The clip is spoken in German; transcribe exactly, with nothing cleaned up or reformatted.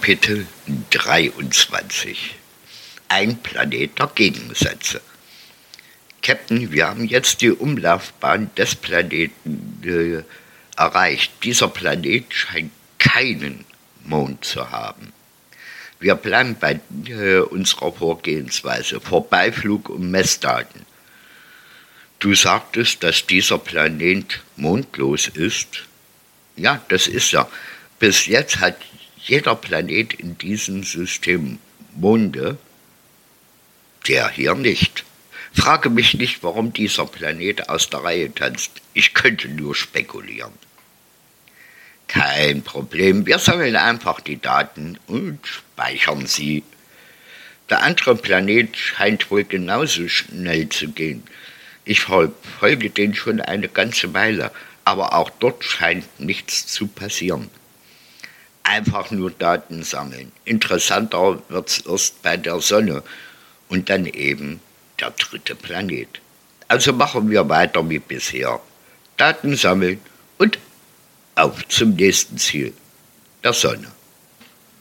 Kapitel dreiundzwanzig. Ein Planet der Gegensätze. Captain, wir haben jetzt die Umlaufbahn des Planeten äh, erreicht. Dieser Planet scheint keinen Mond zu haben. Wir bleiben bei äh, unserer Vorgehensweise. Vorbeiflug und Messdaten. Du sagtest, dass dieser Planet mondlos ist. Ja, das ist er. Bis jetzt hat jeder Planet in diesem System Monde, der hier nicht. Frage mich nicht, warum dieser Planet aus der Reihe tanzt. Ich könnte nur spekulieren. Kein Problem, wir sammeln einfach die Daten und speichern sie. Der andere Planet scheint wohl genauso schnell zu gehen. Ich folge den schon eine ganze Weile, aber auch dort scheint nichts zu passieren. Einfach nur Daten sammeln. Interessanter wird's erst bei der Sonne und dann eben der dritte Planet. Also machen wir weiter wie bisher. Daten sammeln und auf zum nächsten Ziel, der Sonne.